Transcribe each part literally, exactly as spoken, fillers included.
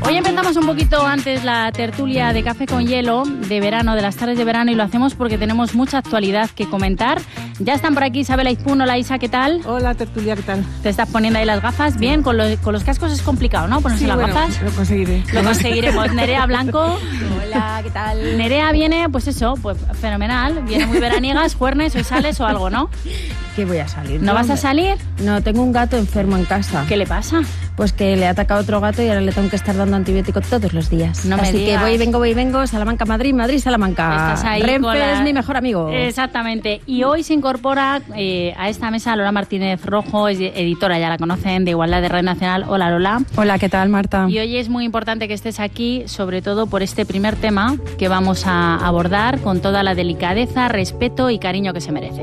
Hoy empezamos un poquito antes la tertulia de Café con Hielo de verano, de las tardes de verano, y lo hacemos porque tenemos mucha actualidad que comentar. Ya están por aquí Isabel Aizpún. Hola Isa, ¿qué tal? Hola tertulia, ¿qué tal? Te estás poniendo ahí las gafas. Bien, con los, con los cascos es complicado, ¿no? Ponerse sí, las bueno, gafas. Lo conseguiré. Lo conseguiremos. Nerea Blanco. Hola, ¿qué tal? Nerea viene, pues eso, pues fenomenal. Viene muy veraniegas, juernes, hoy sales o algo, ¿no? ¿Qué voy a salir? ¿No vas a salir? No, tengo un gato enfermo en casa. ¿Qué le pasa? Pues que le ha atacado otro gato y ahora le tengo que estar dando antibiótico todos los días. No me Así digas. que voy, vengo, voy, vengo, Salamanca, Madrid, Madrid, Salamanca. Estás ahí Renfe con la... es mi mejor amigo. Exactamente. Y hoy se incorpora eh, a esta mesa Lola Martínez Rojo, es editora, ya la conocen, de Igualdad de Red Nacional. Hola, Lola. Hola, ¿qué tal, Marta? Y hoy es muy importante que estés aquí, sobre todo por este primer tema que vamos a abordar con toda la delicadeza, respeto y cariño que se merece.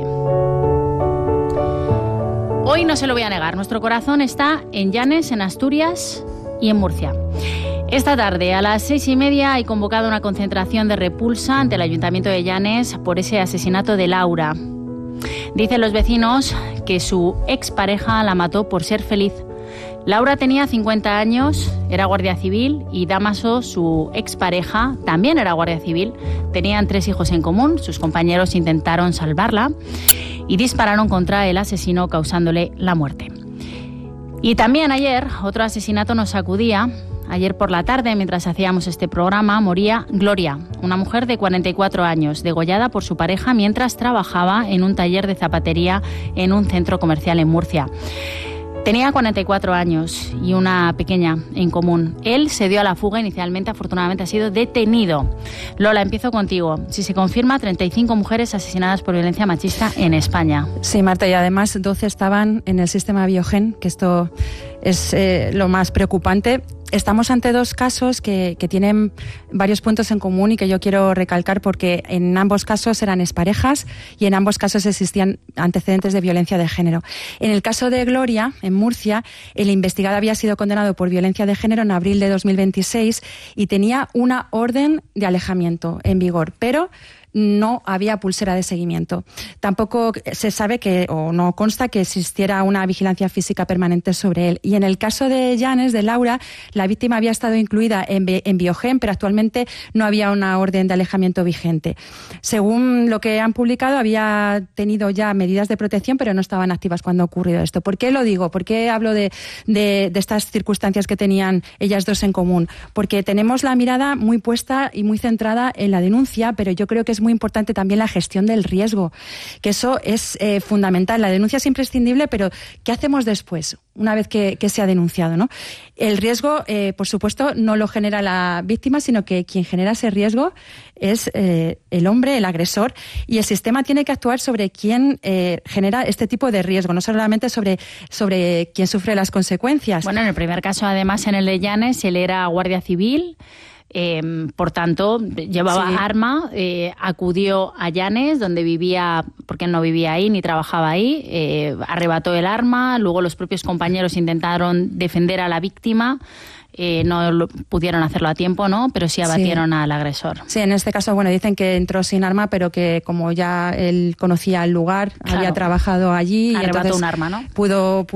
Hoy no se lo voy a negar, nuestro corazón está en Llanes, en Asturias y en Murcia. Esta tarde, a las seis y media, hay convocada una concentración de repulsa ante el Ayuntamiento de Llanes por ese asesinato de Laura. Dicen los vecinos que su expareja la mató por ser feliz. Laura tenía cincuenta años, era guardia civil, y Dámaso, su expareja, también era guardia civil. Tenían tres hijos en común, sus compañeros intentaron salvarla y dispararon contra el asesino, causándole la muerte. Y también ayer otro asesinato nos sacudía. Ayer por la tarde, mientras hacíamos este programa, moría Gloria, una mujer de cuarenta y cuatro años, degollada por su pareja mientras trabajaba en un taller de zapatería en un centro comercial en Murcia. Tenía cuarenta y cuatro años y una pequeña en común. Él se dio a la fuga inicialmente, afortunadamente ha sido detenido. Lola, empiezo contigo. Si se confirma, treinta y cinco mujeres asesinadas por violencia machista en España. Sí, Marta, y además doce estaban en el sistema Biogen, que esto es eh, lo más preocupante. Estamos ante dos casos que, que tienen varios puntos en común y que yo quiero recalcar porque en ambos casos eran exparejas y en ambos casos existían antecedentes de violencia de género. En el caso de Gloria, en Murcia, el investigado había sido condenado por violencia de género en abril de dos mil veintiséis y tenía una orden de alejamiento en vigor, pero no había pulsera de seguimiento. Tampoco se sabe que, o no consta que existiera una vigilancia física permanente sobre él. Y en el caso de Llanes, de Laura, la víctima había estado incluida en, en Biogen, pero actualmente no había una orden de alejamiento vigente. Según lo que han publicado, había tenido ya medidas de protección, pero no estaban activas cuando ha ocurrido esto. ¿Por qué lo digo? ¿Por qué hablo de, de, de estas circunstancias que tenían ellas dos en común? Porque tenemos la mirada muy puesta y muy centrada en la denuncia, pero yo creo que es muy importante también la gestión del riesgo, que eso es eh, fundamental. La denuncia es imprescindible, pero ¿qué hacemos después, una vez que, que se ha denunciado, ¿no? El riesgo, eh, por supuesto, no lo genera la víctima, sino que quien genera ese riesgo es eh, el hombre, el agresor, y el sistema tiene que actuar sobre quien eh, genera este tipo de riesgo, no solamente sobre, sobre quien sufre las consecuencias. Bueno, en el primer caso, además, en el de Llanes, él era guardia civil. Eh, por tanto, llevaba sí. arma, eh, acudió a Llanes, donde vivía, porque él no vivía ahí ni trabajaba ahí, eh, arrebató el arma, luego los propios compañeros intentaron defender a la víctima, eh, no lo, pudieron hacerlo a tiempo, ¿no? Pero sí abatieron sí. al agresor. Sí, en este caso, bueno, dicen que entró sin arma, pero que como ya él conocía el lugar, claro, había trabajado allí, arrebató y entonces un arma, ¿no? Pudo